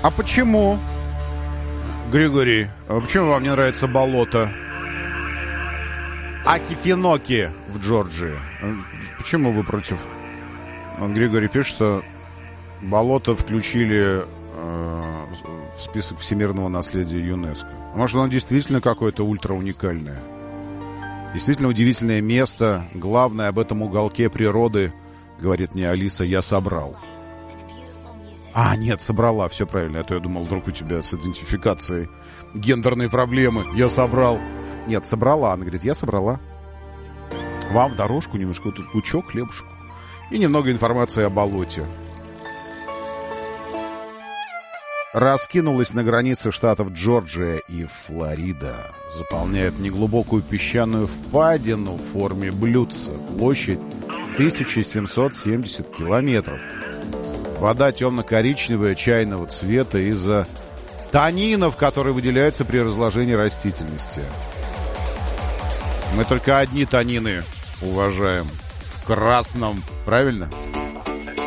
А почему, Григорий, а почему вам не нравится болото? Окефеноки в Джорджии. Почему вы против? Григорий пишет, что болото включили в список всемирного наследия ЮНЕСКО. Может, оно действительно какое-то ультра-уникальное? Действительно удивительное место. Главное, об этом уголке природы, говорит мне Алиса, я собрал. А, нет, собрала, все правильно. А то я думал, вдруг у тебя с идентификацией гендерные проблемы. Я собрал. Нет, собрала. Она говорит, я собрала. Вам в дорожку немножко тут пучок, хлебушек. И немного информации о болоте. Раскинулась на границе штатов Джорджия и Флорида. Заполняет неглубокую песчаную впадину в форме блюдца. Площадь 1770 километров. Вода темно-коричневая, чайного цвета из-за танинов, которые выделяются при разложении растительности. Мы только одни танины уважаем. В красном, правильно?